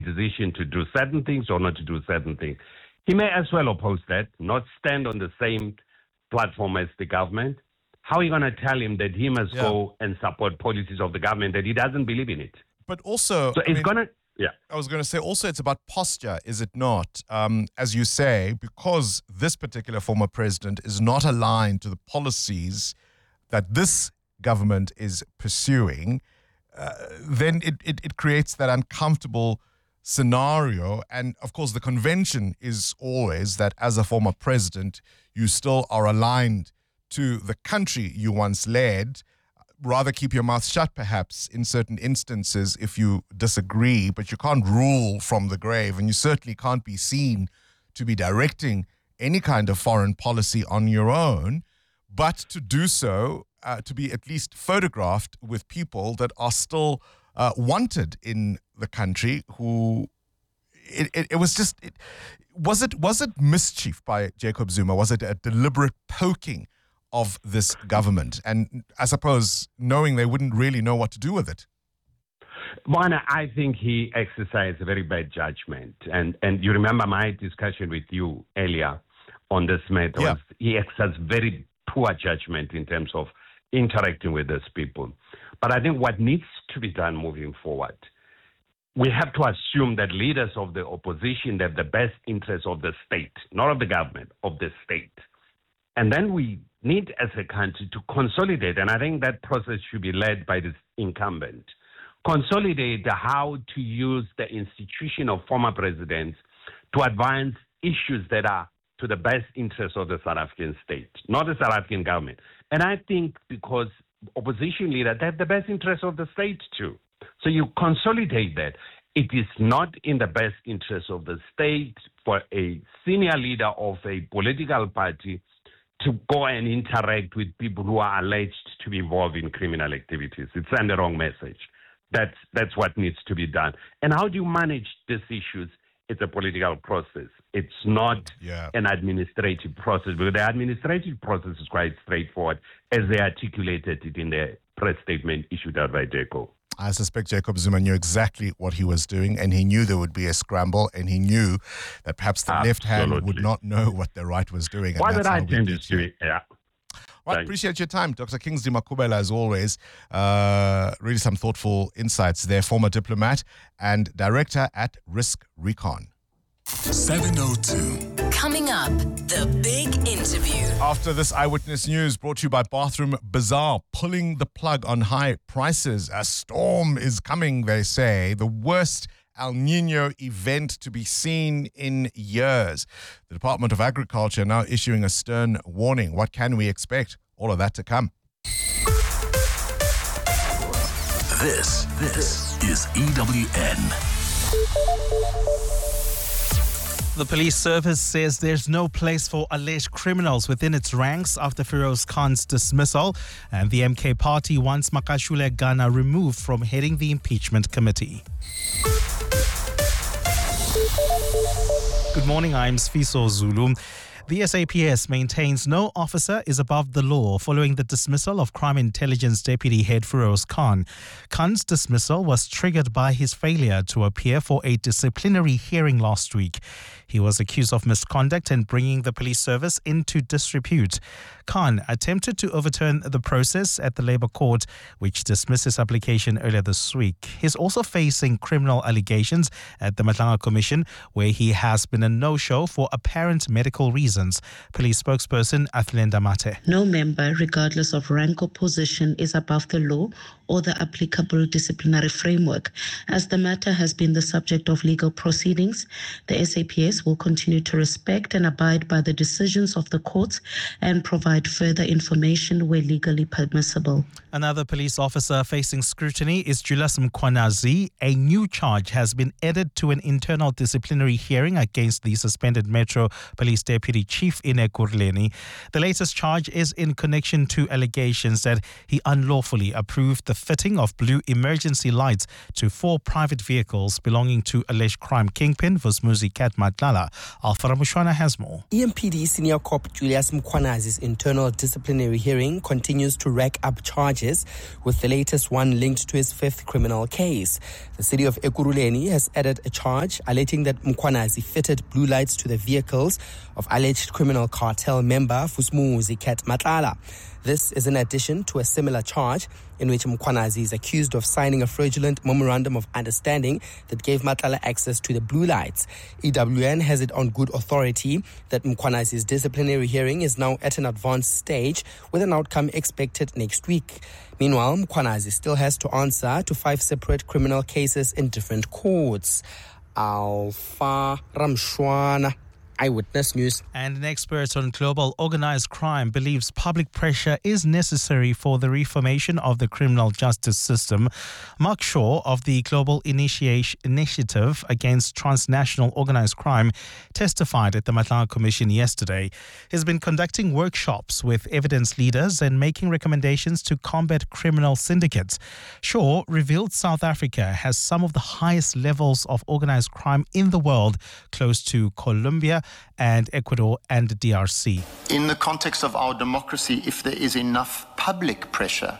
decision to do certain things or not to do certain things. He may as well oppose that, not stand on the same platform as the government. How are you going to tell him that he must go and support policies of the government that he doesn't believe in it? But also, so I was going to say also it's about posture, is it not? As you say, because this particular former president is not aligned to the policies that this government is pursuing, then it creates that uncomfortable scenario. And of course, the convention is always that as a former president, you still are aligned to the country you once led. Rather keep your mouth shut, perhaps, in certain instances if you disagree, but you can't rule from the grave, and you certainly can't be seen to be directing any kind of foreign policy on your own, but to do so, to be at least photographed with people that are still wanted in the country who... Was it mischief by Jacob Zuma? Was it a deliberate poking of this government? And I suppose knowing they wouldn't really know what to do with it. Moana, I think he exercised a very bad judgment. And you remember my discussion with you earlier on this matter. Yeah. He exercised very poor judgment in terms of interacting with these people. But I think what needs to be done moving forward, we have to assume that leaders of the opposition have the best interests of the state, not of the government, of the state. And then we need as a country to consolidate, and I think that process should be led by the incumbent, consolidate how to use the institution of former presidents to advance issues that are to the best interest of the South African state, not the South African government. And I think because opposition leaders, they have the best interest of the state too. So you consolidate that. It is not in the best interest of the state for a senior leader of a political party to go and interact with people who are alleged to be involved in criminal activities. It sends the wrong message. That's what needs to be done. And how do you manage these issues? It's a political process. It's not an administrative process, because the administrative process is quite straightforward, as they articulated it in the press statement issued out by JCO. I suspect Jacob Zuma knew exactly what he was doing, and he knew there would be a scramble, and he knew that perhaps the left hand would not know what the right was doing. Why did I tend to do it? Yeah. Well, I appreciate your time, Dr. Kingsley Makubela, as always. Really some thoughtful insights there. Former diplomat and director at Risk Recon. 702. Coming up, the big interview. After this Eyewitness News, brought to you by Bathroom Bazaar, pulling the plug on high prices. A storm is coming, they say. The worst El Nino event to be seen in years. The Department of Agriculture now issuing a stern warning. What can we expect? All of that to come. This is EWN. The police service says there's no place for alleged criminals within its ranks after Feroz Khan's dismissal, and the MK party wants Makashule Ghana removed from heading the impeachment committee. Good morning, I'm Sfiso Zulu. The SAPS maintains no officer is above the law following the dismissal of Crime Intelligence Deputy Head Feroz Khan. Khan's dismissal was triggered by his failure to appear for a disciplinary hearing last week. He was accused of misconduct and bringing the police service into disrepute. Khan attempted to overturn the process at the Labour Court, which dismissed his application earlier this week. He's also facing criminal allegations at the Matlanga Commission, where he has been a no-show for apparent medical reasons. Police spokesperson Athlenda Mate. No member, regardless of rank or position, is above the law or the applicable disciplinary framework. As the matter has been the subject of legal proceedings, the SAPS will continue to respect and abide by the decisions of the courts and provide further information where legally permissible. Another police officer facing scrutiny is Julius Mkwanazi. A new charge has been added to an internal disciplinary hearing against the suspended Metro Police Deputy Chief Ine Kurleni. The latest charge is in connection to allegations that he unlawfully approved the fitting of blue emergency lights to 4 private vehicles belonging to alleged crime kingpin Vusumuzi Cat Matlala. Alfara Mushwana has more. EMPD Senior Cop Julius Mkhwanazi's internal disciplinary hearing continues to rack up charges, with the latest one linked to his 5th criminal case. The city of Ekurhuleni has added a charge alleging that Mkhwanazi fitted blue lights to the vehicles of alleged criminal cartel member Vusumuzi Cat Matlala. This is in addition to a similar charge in which Mkhwanazi is accused of signing a fraudulent memorandum of understanding that gave Matlala access to the blue lights. EWN has it on good authority that Mkhwanazi's disciplinary hearing is now at an advanced stage, with an outcome expected next week. Meanwhile, Mkhwanazi still has to answer to 5 separate criminal cases in different courts. Alfa Ramshwana, Eyewitness News. And an expert on global organized crime believes public pressure is necessary for the reformation of the criminal justice system. Mark Shaw of the Global Initiative Against Transnational Organized Crime testified at the Matlala Commission yesterday. He's been conducting workshops with evidence leaders and making recommendations to combat criminal syndicates. Shaw revealed South Africa has some of the highest levels of organized crime in the world, close to Colombia and Ecuador and DRC. In the context of our democracy, if there is enough public pressure,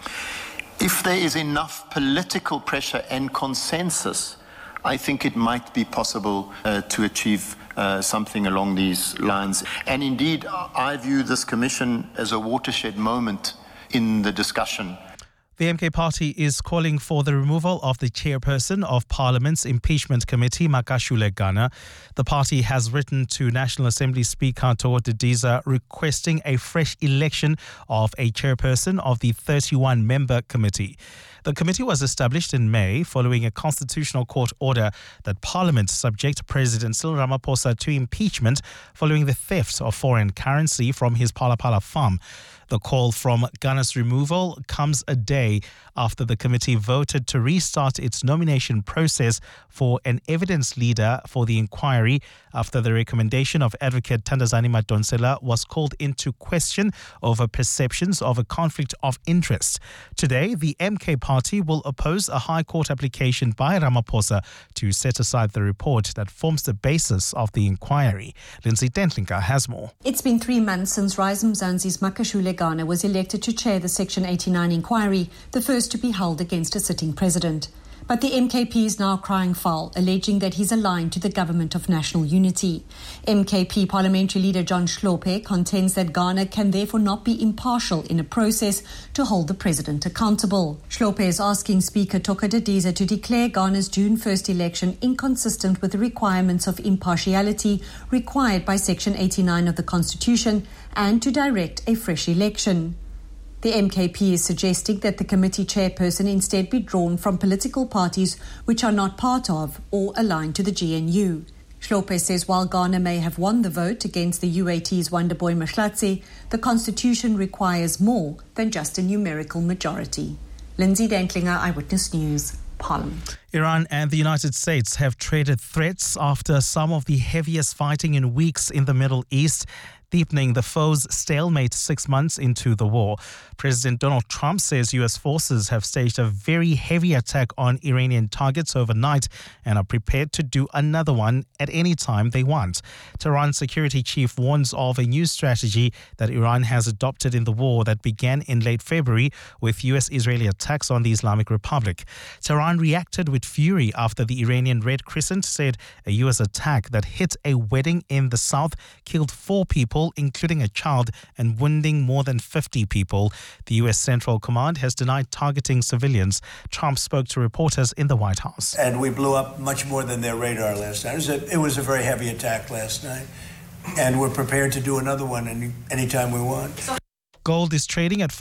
if there is enough political pressure and consensus, I think it might be possible to achieve something along these lines. And indeed, I view this commission as a watershed moment in the discussion. The MK party is calling for the removal of the chairperson of Parliament's impeachment committee, Makashule Ghana. The party has written to National Assembly Speaker Thoko Didiza requesting a fresh election of a chairperson of the 31-member committee. The committee was established in May following a constitutional court order that Parliament subject President Cyril Ramaphosa to impeachment following the theft of foreign currency from his Phala Phala farm. The call from Ghana's removal comes a day after the committee voted to restart its nomination process for an evidence leader for the inquiry after the recommendation of Advocate Thandazani Madonsela was called into question over perceptions of a conflict of interest. Today, the MK party will oppose a High Court application by Ramaphosa to set aside the report that forms the basis of the inquiry. Lindsay Dentlinga has more. It's been 3 months since Rise Mzansi's Makashule Ghana was elected to chair the Section 89 inquiry, the first to be held against a sitting president. But the MKP is now crying foul, alleging that he's aligned to the government of national unity. MKP parliamentary leader John Hlophe contends that Ghana can therefore not be impartial in a process to hold the president accountable. Hlophe is asking Speaker Thoko Didiza to declare Ghana's June 1st election inconsistent with the requirements of impartiality required by Section 89 of the Constitution and to direct a fresh election. The MKP is suggesting that the committee chairperson instead be drawn from political parties which are not part of or aligned to the GNU. Hlophe says while Ghana may have won the vote against the UAT's Wonderboy Mahlatsi, the constitution requires more than just a numerical majority. Lindsay Dentlinger, Eyewitness News, Parliament. Iran and the United States have traded threats after some of the heaviest fighting in weeks in the Middle East, deepening the foe's stalemate 6 months into the war. President Donald Trump says U.S. forces have staged a very heavy attack on Iranian targets overnight and are prepared to do another one at any time they want. Tehran's security chief warns of a new strategy that Iran has adopted in the war that began in late February with U.S.-Israeli attacks on the Islamic Republic. Tehran reacted with fury after the Iranian Red Crescent said a U.S. attack that hit a wedding in the south killed 4 people, including a child, and wounding more than 50 people. The U.S. Central Command has denied targeting civilians. Trump spoke to reporters in the White House. And we blew up much more than their radar last night. It was a very heavy attack last night. And we're prepared to do another one anytime we want. Gold is trading at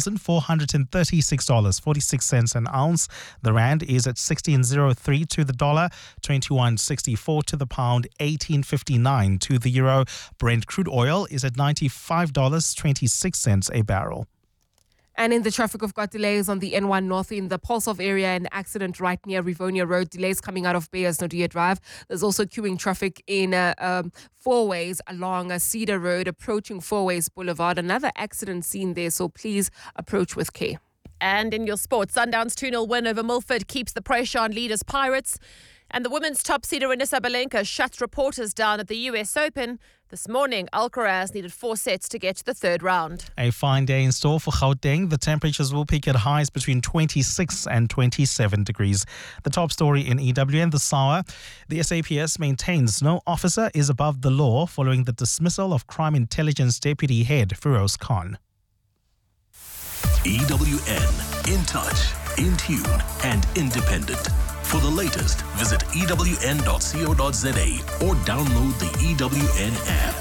$4,436.46 an ounce. The rand is at 16.03 to the dollar, 21.64 to the pound, 18.59 to the euro. Brent crude oil is at $95.26 a barrel. And in the traffic, we've got delays on the N1 North in the Pulse-Off area, an accident right near Rivonia Road. Delays coming out of Beyers Naudé Drive. There's also queuing traffic in Fourways along Cedar Road, approaching Fourways Boulevard. Another accident seen there, so please approach with care. And in your sports, Sundowns 2-0 win over Milford keeps the pressure on leaders Pirates. And the women's top seeder Rinus Sabalenka shuts reporters down at the US Open. This morning, Alcaraz needed 4 sets to get to the third round. A fine day in store for Gauteng. The temperatures will peak at highs between 26 and 27 degrees. The top story in EWN this hour. The SAPS maintains no officer is above the law following the dismissal of Crime Intelligence Deputy Head Feroz Khan. EWN, in touch, in tune, and independent. For the latest, visit ewn.co.za or download the EWN app.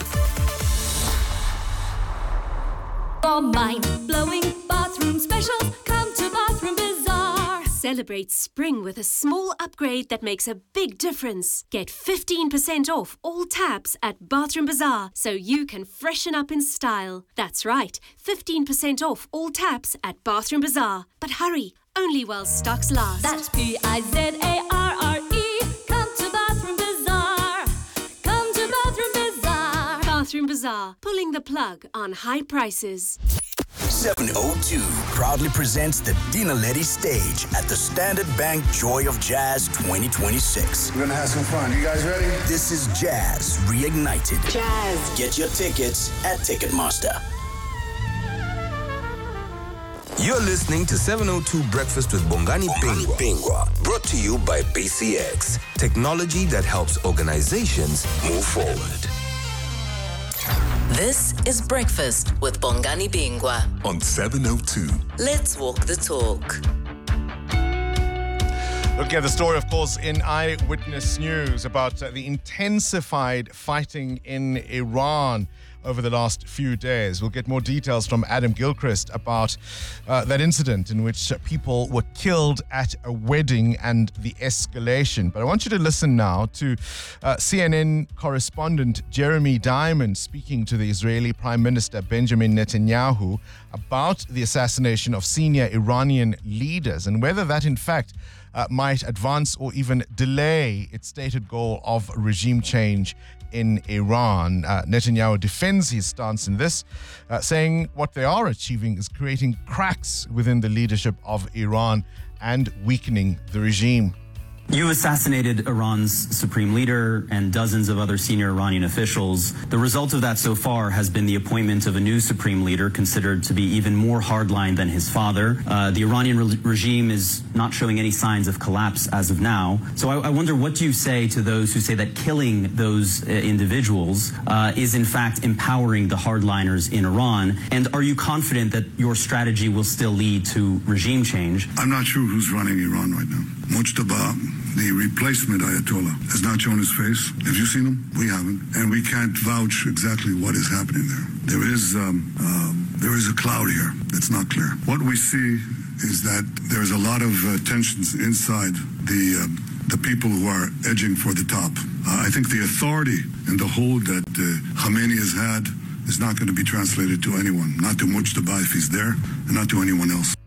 For mind-blowing bathroom specials, come to Bathroom Bazaar. Celebrate spring with a small upgrade that makes a big difference. Get 15% off all taps at Bathroom Bazaar so you can freshen up in style. That's right, 15% off all taps at Bathroom Bazaar. But hurry, only while stocks last. That's Pizarre. Come to Bathroom Bazaar. Come to Bathroom Bazaar. Bathroom Bazaar, pulling the plug on high prices. 702 proudly presents the Dina Letty stage at the Standard Bank Joy of Jazz 2026. We're gonna have some fun. You guys ready? This is Jazz Reignited. Jazz. Get your tickets at Ticketmaster. You're listening to 702 Breakfast with Bongani Pingwa, brought to you by BCX, technology that helps organizations move forward. This is Breakfast with Bongani Bingwa on 702. Let's walk the talk. Looking at the story, of course, in Eyewitness News about the intensified fighting in Iran over the last few days. We'll get more details from Adam Gilchrist about that incident in which people were killed at a wedding and the escalation. But I want you to listen now to CNN correspondent Jeremy Diamond speaking to the Israeli Prime Minister Benjamin Netanyahu about the assassination of senior Iranian leaders and whether that, in fact, might advance or even delay its stated goal of regime change in Iran. Netanyahu defends his stance in this, saying what they are achieving is creating cracks within the leadership of Iran and weakening the regime. You assassinated Iran's supreme leader and dozens of other senior Iranian officials. The result of that so far has been the appointment of a new supreme leader considered to be even more hardline than his father. The Iranian regime is not showing any signs of collapse as of now. So I wonder, what do you say to those who say that killing those individuals is in fact empowering the hardliners in Iran? And are you confident that your strategy will still lead to regime change? I'm not sure who's running Iran right now. Mujtaba, the replacement Ayatollah, has not shown his face. Have you seen him? We haven't. And we can't vouch exactly what is happening there. There is a cloud here that's not clear. What we see is that there's a lot of tensions inside the people who are edging for the top. I think the authority and the hold that Khamenei has had is not going to be translated to anyone, not to Mujtaba if he's there, and not to anyone else.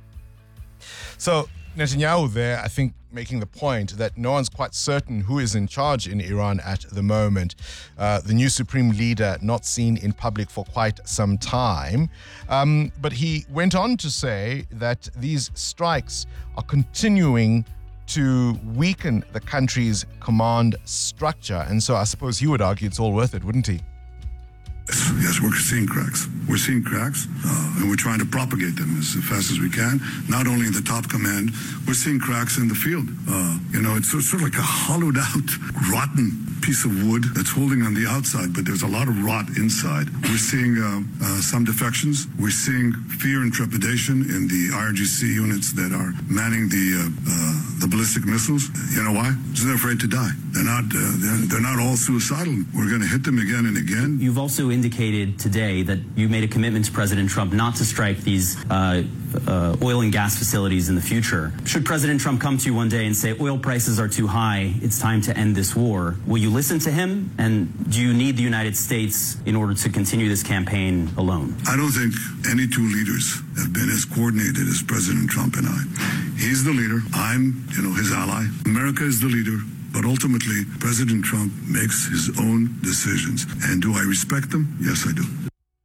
So Netanyahu there, I think, making the point that no one's quite certain who is in charge in Iran at the moment. The new supreme leader not seen in public for quite some time. But he went on to say that these strikes are continuing to weaken the country's command structure. And so I suppose he would argue it's all worth it, wouldn't he? Yes, we're seeing cracks. We're seeing cracks, and we're trying to propagate them as fast as we can. Not only in the top command, we're seeing cracks in the field. It's sort of like a hollowed out, rotten piece of wood that's holding on the outside, but there's a lot of rot inside. We're seeing some defections. We're seeing fear and trepidation in the IRGC units that are manning the ballistic missiles. You know why? Because they're afraid to die. They're not all suicidal. We're going to hit them again and again. You've also indicated today that you made a commitment to President Trump not to strike these oil and gas facilities in the future. Should President Trump come to you one day and say oil prices are too high, it's time to end this war, will you listen to him? And do you need the United States in order to continue this campaign alone? I don't think any two leaders have been as coordinated as President Trump and I. He's the leader. I'm, his ally. America is the leader. But ultimately, President Trump makes his own decisions. And do I respect them? Yes, I do.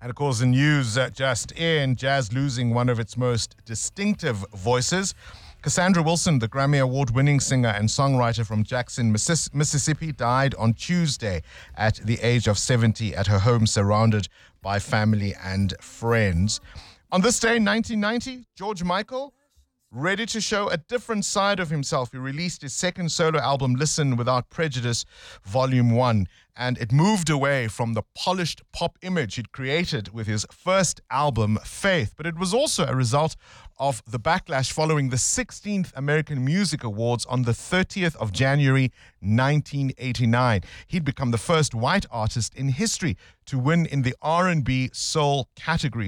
And of course, the news just in, jazz losing one of its most distinctive voices. Cassandra Wilson, the Grammy Award-winning singer and songwriter from Jackson, Mississippi, died on Tuesday at the age of 70 at her home, surrounded by family and friends. On this day in 1990, George Michael, ready to show a different side of himself, he released his second solo album, Listen Without Prejudice, Volume 1. And it moved away from the polished pop image he'd created with his first album, Faith. But it was also a result of the backlash following the 16th American Music Awards on the 30th of January, 1989. He'd become the first white artist in history to win in the R&B soul category.